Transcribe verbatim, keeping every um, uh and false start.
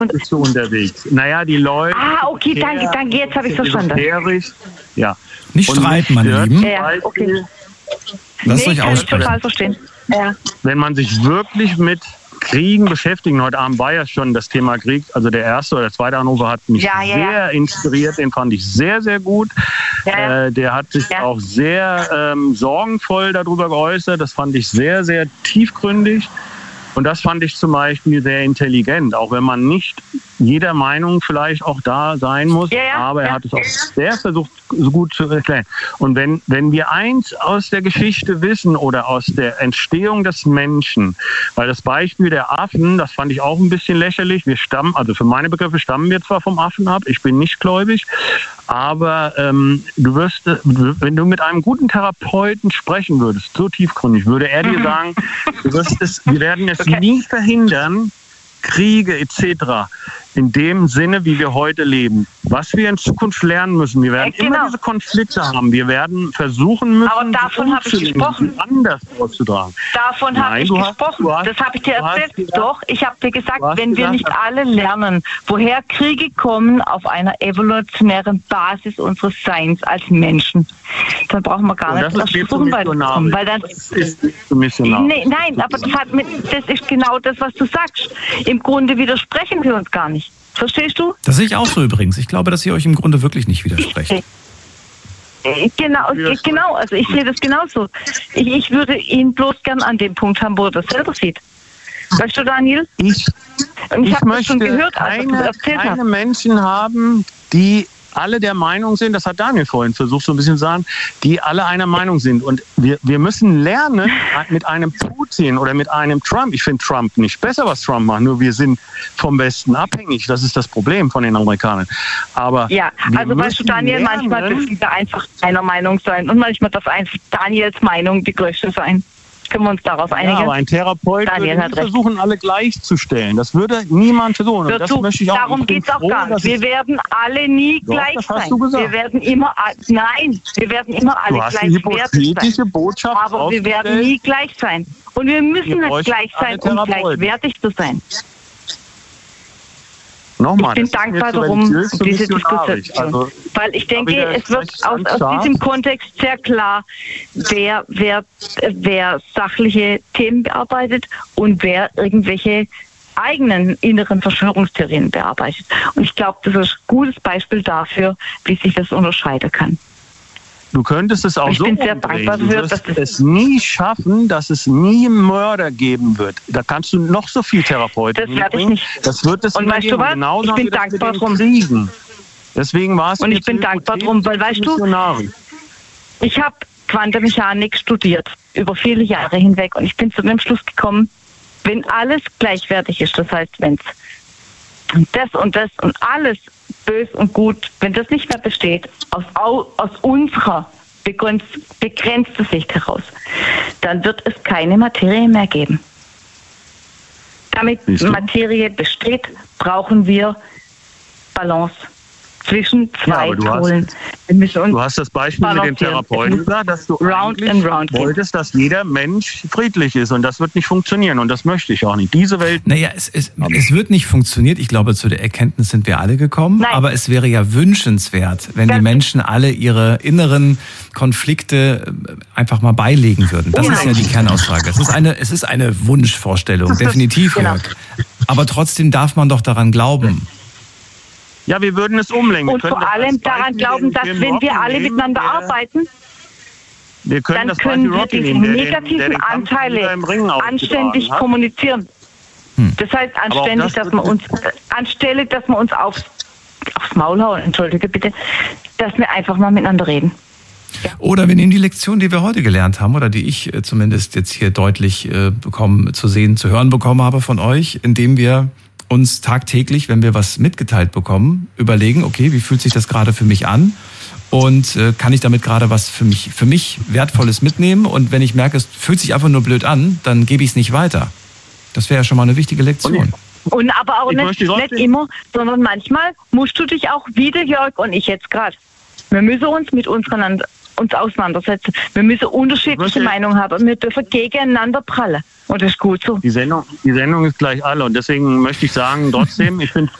bist du unterwegs. Naja, die Leute... Ah, okay, danke, danke, jetzt habe ich verstanden. Ja. Nicht Und streiten, meine Lieben. Ja, okay. Lasst nee, euch kann ich aussprechen. total verstehen. Ja. Wenn man sich wirklich mit Kriegen beschäftigen, heute Abend war ja schon das Thema Krieg, also der erste oder der zweite Anrufer hat mich Ja, ja, sehr ja. inspiriert, den fand ich sehr, sehr gut. Ja, ja. Äh, der hat sich Ja. auch sehr ähm, sorgenvoll darüber geäußert, das fand ich sehr, sehr tiefgründig. Und das fand ich zum Beispiel sehr intelligent, auch wenn man nicht jeder Meinung vielleicht auch da sein muss. Ja, ja, aber er ja. hat es auch sehr versucht, so gut zu erklären. Und wenn, wenn wir eins aus der Geschichte wissen oder aus der Entstehung des Menschen, weil das Beispiel der Affen, das fand ich auch ein bisschen lächerlich. Wir stammen, also für meine Begriffe stammen wir zwar vom Affen ab, ich bin nicht gläubig, aber ähm, du wirst, wenn du mit einem guten Therapeuten sprechen würdest, so tiefgründig, würde er dir sagen, du wirst es, wir werden es Okay. nie verhindern, Kriege et cetera in dem Sinne, wie wir heute leben. Was wir in Zukunft lernen müssen, wir werden Ja, genau. immer diese Konflikte haben. Wir werden versuchen müssen, Aber davon habe ich umzulegen, gesprochen. sie anders auszutragen. Davon habe Nein, ich du hast- gesprochen. du hast- das habe ich dir du hast erzählt. gesagt- Doch, ich habe dir gesagt, du hast wenn wir gesagt, nicht dass- alle lernen, woher Kriege kommen auf einer evolutionären Basis unseres Seins als Menschen, dann brauchen wir gar Und nicht das ist erst viel zu versuchen weiterzukommen. missionarisch. Weil dann, Das ist viel zu missionarisch. nee, nein, aber das, hat mit, das ist genau das, was du sagst. Im Grunde widersprechen wir uns gar nicht. Verstehst du? Das sehe ich auch so übrigens. Ich glaube, dass ihr euch im Grunde wirklich nicht widersprecht. Äh, Genau, Ja. genau, also ich sehe das genauso. Ich, ich würde ihn bloß gern an dem Punkt haben, wo er das selber sieht. Weißt du, Daniel? Ich, Und ich ich habe das möchte schon gehört, als du das keine, erzählt hast. keine Menschen haben, die alle der Meinung sind, das hat Daniel vorhin versucht so ein bisschen zu sagen, die alle einer Meinung sind. Und wir, wir müssen lernen, mit einem Putin oder mit einem Trump, ich finde Trump nicht besser, was Trump macht, nur wir sind vom Westen abhängig. Das ist das Problem von den Amerikanern. Aber Ja, wir also weißt du, müssen Daniel, lernen, manchmal dürfen wir einfach einer Meinung sein und manchmal darf einfach Daniels Meinung die größte sein. Können wir uns darauf einigen? Ja, aber ein Therapeut Daniel würde hat nie recht. versuchen, alle gleichzustellen. Das würde niemand versuchen. Und Hör das zu, möchte ich auch. darum Ich bin geht es auch froh, gar dass nicht. Wir es- werden alle nie Doch, gleich das hast sein. du gesagt. Wir werden immer, a- nein, wir werden immer alle Du hast eine gleichwertig sein. hypothetische Botschaft Aber wir werden aufgestellt. nie gleich sein. Und wir müssen Wir nicht bräuchten gleich alle sein, um Therapeuten. gleichwertig zu sein. Nochmal, Ich bin das ist mir dankbar zu darum, religiös, zu diese missionarisch. Diskussion. Also, Weil ich denke, wieder es wird recht aus, ganz aus scharf. diesem Kontext sehr klar, wer, wer, wer sachliche Themen bearbeitet und wer irgendwelche eigenen inneren Verschwörungstheorien bearbeitet. Und ich glaube, das ist ein gutes Beispiel dafür, wie sich das unterscheiden kann. du könntest es auch Ich so bin sehr umdrehen. dankbar Du dafür, wirst dass das- es nie schaffen, dass es nie Mörder geben wird. Da kannst du noch so viel Therapeuten Das werde ich mitbringen. nicht. Das wird es Und immer weißt geben. du was? Genauso Ich haben bin wir das mit dankbar den drum. Kriegen. Deswegen war es Und mir ich bin zu dankbar hypothetisch drum, weil, und zu weißt du, missionarisch. Ich habe Quantenmechanik studiert, über viele Jahre hinweg. Und ich bin zu dem Schluss gekommen, wenn alles gleichwertig ist, das heißt, wenn es das und das und alles böse und gut, wenn das nicht mehr besteht, aus, au- aus unserer begrenz, begrenzten Sicht heraus, dann wird es keine Materie mehr geben. Damit Siehst du? Materie besteht, brauchen wir Balance zwischen zwei aber du hast- Polen. Wir müssen uns Du hast das Beispiel mit dem balancieren. Therapeuten gesagt, dass du Round eigentlich and round gehen. wolltest, dass jeder Mensch friedlich ist. Und das wird nicht funktionieren. Und das möchte ich auch nicht. Diese Welt... Naja, es, es, es wird nicht funktioniert. Ich glaube, zu der Erkenntnis sind wir alle gekommen. Nein. Aber es wäre ja wünschenswert, wenn die Das- Menschen alle ihre inneren Konflikte äh, einfach mal beilegen würden. Das ist ja die Kernaussage. Es ist eine, es ist eine Wunschvorstellung, definitiv, Genau. Jörg. Aber trotzdem darf man doch daran glauben. Ja, wir würden es umlenken. Wir Und können vor das als allem daran Beispiel glauben, den dass Film wenn wir Rocky alle nehmen, miteinander der- arbeiten, Wir können dann das können Beispiel wir Rocky diese nehmen, der den- der negativen den Kampf Anteile wieder im Ring ausgetragen anständig hat. kommunizieren. Hm. Das heißt, auch anständig, das dass wir uns, äh, anstelle, dass wir uns aufs, aufs Maul hauen, entschuldige bitte, dass wir einfach mal miteinander reden. Oder wir nehmen die Lektion, die wir heute gelernt haben, oder die ich äh, zumindest jetzt hier deutlich äh, bekommen, zu sehen, zu hören bekommen habe von euch, indem wir uns tagtäglich, wenn wir was mitgeteilt bekommen, überlegen, okay, wie fühlt sich das gerade für mich an? Und äh, kann ich damit gerade was für mich, für mich Wertvolles mitnehmen? Und wenn ich merke, es fühlt sich einfach nur blöd an, dann gebe ich es nicht weiter. Das wäre ja schon mal eine wichtige Lektion. Und aber auch Ich nicht, möchte trotzdem- nicht immer, sondern manchmal musst du dich auch wieder, Jörg und ich jetzt gerade. Wir müssen uns mit untereinander uns auseinandersetzen. Wir müssen unterschiedliche möchte- Meinungen haben. Wir dürfen gegeneinander prallen. Und das ist gut so. Die Sendung, die Sendung ist gleich alle. Und deswegen möchte ich sagen, trotzdem, ich finde